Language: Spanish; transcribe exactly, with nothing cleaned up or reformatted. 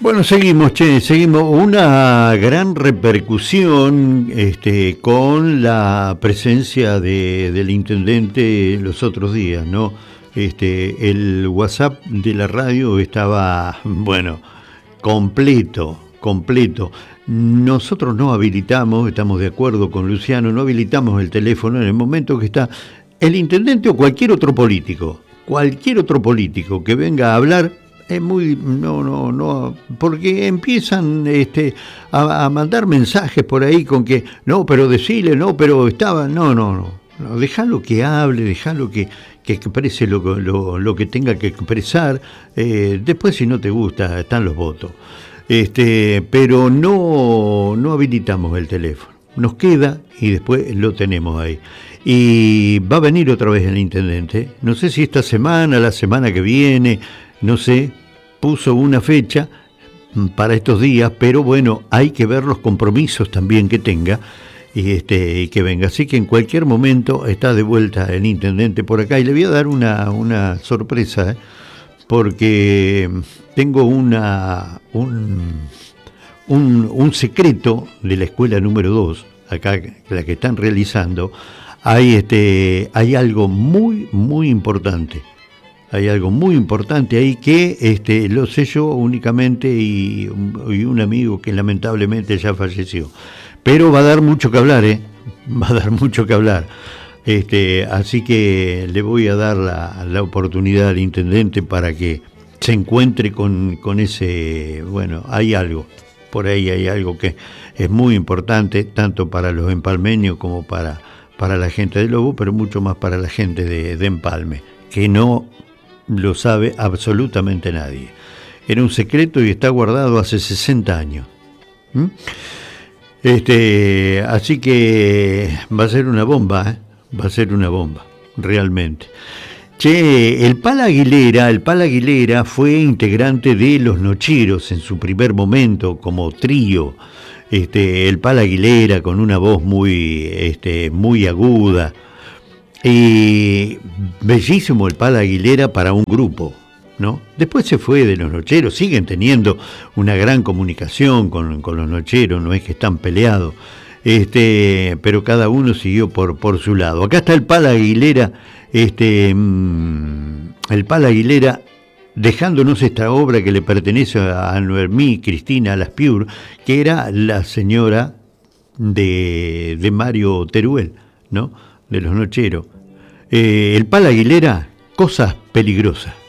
Bueno, seguimos, che, seguimos. Una gran repercusión este, con la presencia de, del intendente los otros días, ¿no? Este, el WhatsApp de la radio estaba, bueno, completo, completo. Nosotros no habilitamos, estamos de acuerdo con Luciano, no habilitamos el teléfono en el momento que está el intendente o cualquier otro político, cualquier otro político que venga a hablar. Es muy, no, no, no, porque empiezan este, a, a mandar mensajes por ahí con que, no, pero decile, no, pero estaba, no, no, no, no, déjalo que hable, déjalo que, que exprese lo, lo, lo que tenga que expresar, eh, después si no te gusta, están los votos, este, pero no, no habilitamos el teléfono, nos queda y después lo tenemos ahí. Y va a venir otra vez el intendente, no sé si esta semana, la semana que viene, no sé, puso una fecha para estos días, pero bueno, hay que ver los compromisos también que tenga y, este, y que venga. Así que en cualquier momento está de vuelta el intendente por acá y le voy a dar una, una sorpresa, ¿eh? Porque tengo una un, un, un secreto de la escuela número dos, acá la que están realizando. Hay, este, hay algo muy, muy importante. Hay algo muy importante ahí que este, lo sé yo únicamente y, y un amigo que lamentablemente ya falleció. Pero va a dar mucho que hablar, ¿eh? Va a dar mucho que hablar. Este, así que le voy a dar la, la oportunidad al intendente para que se encuentre con, con ese... Bueno, hay algo, por ahí hay algo que es muy importante, tanto para los empalmeños como para, para la gente de Lobo, pero mucho más para la gente de, de Empalme, que no lo sabe absolutamente nadie. Era un secreto y está guardado hace sesenta años. ¿Mm? Este, así que va a ser una bomba, ¿eh? Va a ser una bomba, realmente. Che, el Pala Aguilera, el Pala Aguilera fue integrante de Los Nocheros en su primer momento como trío. Este, el Pala Aguilera con una voz muy, este, muy aguda. Y bellísimo el Pala Aguilera para un grupo, ¿no? Después se fue de Los Nocheros, siguen teniendo una gran comunicación con, con Los Nocheros, no es que están peleados, este, pero cada uno siguió por, por su lado. Acá está el Pala Aguilera, este, el Pala Aguilera dejándonos esta obra que le pertenece a Noemí Cristina Laspiur, que era la señora de, de Mario Teruel, ¿no? De Los Nocheros. Eh, el Pala Aguilera, Cosas Peligrosas.